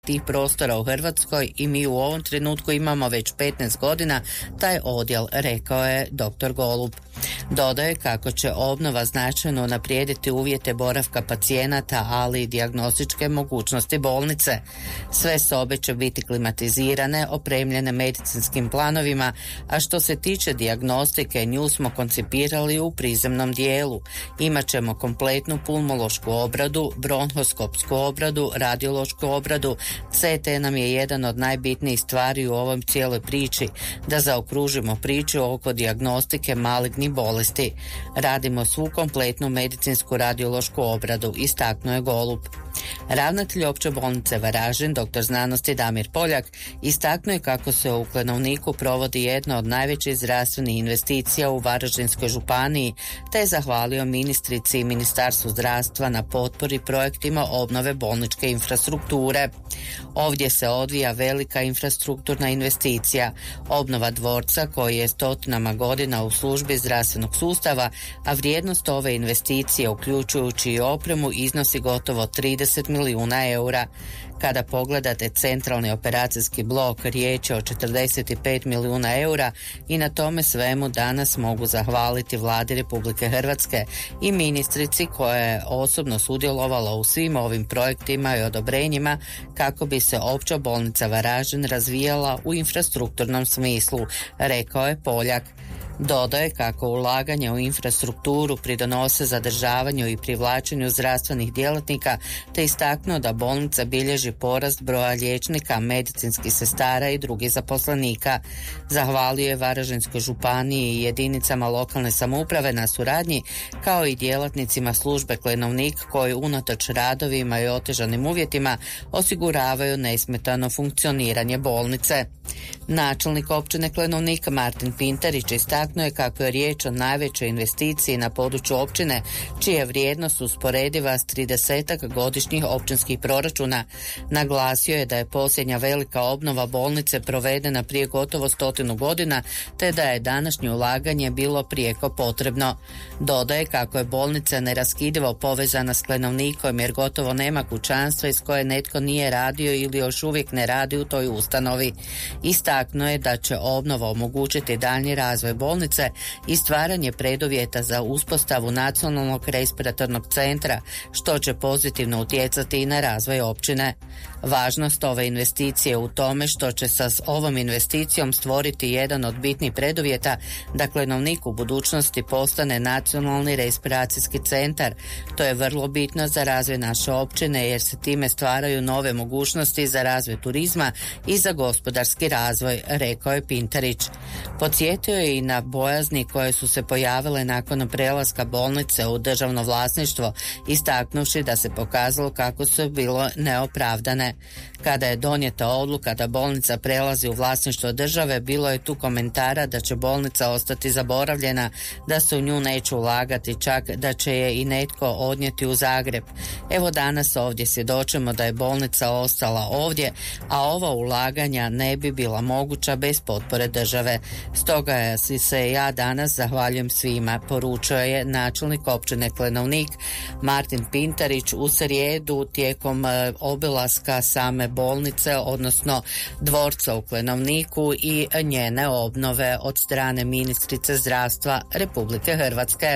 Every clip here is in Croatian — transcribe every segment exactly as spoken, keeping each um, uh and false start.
tih prostora u Hrvatskoj i mi u ovom trenutku imamo već petnaest godina taj odjel, rekao je doktor Golub. Dodaje kako će obnova značajno unaprijediti uvjete boravka pacijenata, ali i dijagnostičke mogućnosti bolnice. Sve sobe će biti klimatizirane, opremljene medicinskim planovima, a što se tiče dijagnostike, nju smo koncipirali u prizemnom dijelu. Imaćemo kompletnu pulmološku obradu, bronhoskopsku obradu, radiološku obradu. C T nam je jedan od najbitnijih stvari u ovom cijeloj priči, da zaokružimo priču oko dijagnostike malignih bolesti. Radimo svu kompletnu medicinsku radiološku obradu, istaknuo je Golub. Ravnatelj opće bolnice Varaždin, doktor znanosti Damir Poljak, istaknuo je kako se u Klenovniku provodi jedna od najvećih zdravstvenih investicija u Varaždinskoj županiji, te je zahvalio ministrici i Ministarstvu zdravstva na potpori projektima obnove bolničke infrastrukture. Ovdje se odvija velika infrastrukturna investicija, obnova dvorca koji je stotinama godina u službi zdravstvenog sustava, a vrijednost ove investicije, uključujući i opremu, iznosi gotovo trideset milijuna eura. Kada pogledate centralni operacijski blok, riječ je o četrdeset pet milijuna eura i na tome svemu danas mogu zahvaliti Vladi Republike Hrvatske i ministrici koja je osobno sudjelovala u svim ovim projektima i odobrenjima kako bi se opća bolnica Varaždin razvijala u infrastrukturnom smislu, rekao je Poljak. Dodaje kako ulaganje u infrastrukturu pridonose zadržavanju i privlačenju zdravstvenih djelatnika, te istaknuo da bolnica bilježi porast broja liječnika, medicinskih sestara i drugih zaposlenika. Zahvalio je Varaždinskoj županiji i jedinicama lokalne samouprave na suradnji, kao i djelatnicima službe Klenovnik koji unatoč radovima i otežanim uvjetima osiguravaju nesmetano funkcioniranje bolnice. Načelnik općine Klenovnik Martin Pintarić istaknuo je kako je riječ o najvećoj investiciji na području općine, čija je vrijednost usporediva s tridesetak godišnjih općinskih proračuna. Naglasio je da je posljednja velika obnova bolnice provedena prije gotovo stotinu godina, te da je današnje ulaganje bilo prijeko potrebno. Dodaje kako je bolnica neraskidivo povezana s Klenovnikom jer gotovo nema kućanstva iz koje netko nije radio ili još uvijek ne radi u toj ustanovi. Istaknuo je da će obnova omogućiti daljnji razvoj bolnice i stvaranje preduvjeta za uspostavu nacionalnog respiratornog centra, što će pozitivno utjecati i na razvoj općine. Važnost ove investicije u tome što će sa ovom investicijom stvoriti jedan od bitnih preduvjeta da Klenovnik u budućnosti postane nacionalni respiracijski centar. To je vrlo bitno za razvoj naše općine jer se time stvaraju nove mogućnosti za razvoj turizma i za gospodarski razvoj, rekao je Pintarić. Podsjetio je i na bojazni koje su se pojavile nakon prelaska bolnice u državno vlasništvo, istaknuvši da se pokazalo kako su bilo neopravdane. Kada je donijeta odluka da bolnica prelazi u vlasništvo države, bilo je tu komentara da će bolnica ostati zaboravljena, da se u nju neće ulagati, čak da će je i netko odnijeti u Zagreb. Evo danas ovdje svjedočimo da je bolnica ostala ovdje, a ova ulaganja ne bi bila moguća bez potpore države. Stoga je se ja danas zahvaljujem svima, poručio je načelnik općine Klenovnik Martin Pintarić u srijedu tijekom obilaska same bolnice, odnosno dvorca u Klenovniku i njene obnove od strane ministrice zdravstva Republike Hrvatske.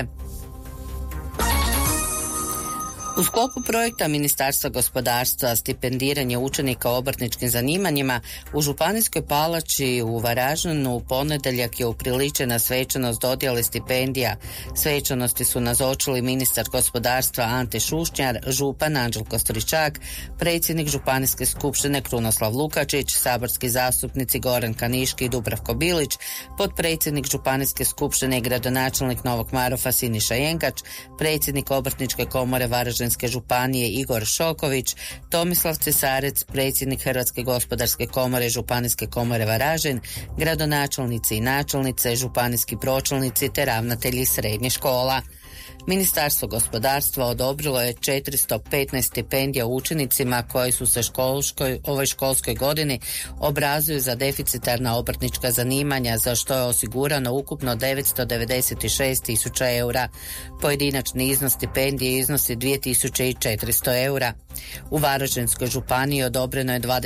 U sklopu projekta Ministarstva gospodarstva stipendiranje učenika obrtničkim zanimanjima u Županijskoj palači u Varaždinu u ponedjeljak je upriličena svečanost dodjele stipendija. Svečanosti su nazočili ministar gospodarstva Ante Šušnjar, župan Anđelko Stričak, predsjednik Županijske skupštine Krunoslav Lukačić, saborski zastupnici Goran Kaniški i Dubravko Bilić, potpredsjednik Županijske skupštine i gradonačelnik Novog Marofa Siniša Jenkač, predsjednik Obrtničke komore Varaždinske županije Igor Šoković, Tomislav Cesarec, predsjednik Hrvatske gospodarske komore Županijske komore Varaždin, gradonačelnici i načelnice, županijski pročelnici te ravnatelji srednjih škola. Ministarstvo gospodarstva odobrilo je četiristo petnaest stipendija učenicima koji su se školskoj, ovoj školskoj godini obrazuju za deficitarna obrtnička zanimanja, za što je osigurano ukupno devetsto devedeset šest tisuća eura. Pojedinačni iznos stipendije iznosi dvije tisuće četiristo eura. U Varaždinskoj županiji odobreno je